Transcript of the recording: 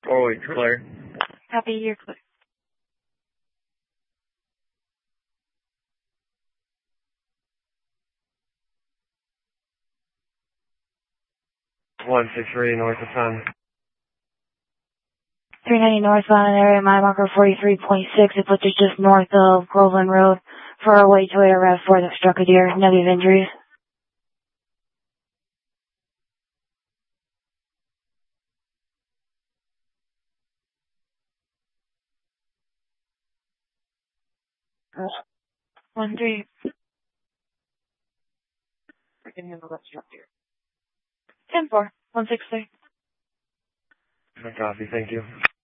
Oh, it's clear. Copy, you're clear. One six three north of 10. 390 northbound area, mile marker 43.6. It puts us just north of Groveland Road for our white Toyota RAV4 that struck a deer. Negative injuries. One three. I can handle that struck deer. 10-4. 163. Copy, thank you.